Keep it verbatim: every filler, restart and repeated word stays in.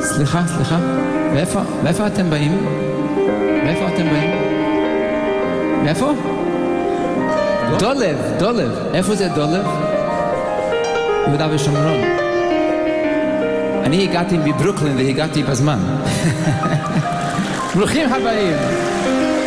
סליחה, סליחה. מאיפה, מאיפה אתם באים? מאיפה אתם באים? מאיפה? דולב, דולב. איפה זה דולב? יהודה ושומרון. אני הגעתי מברוקלין והגעתי בזמן. ברוכים הבאים.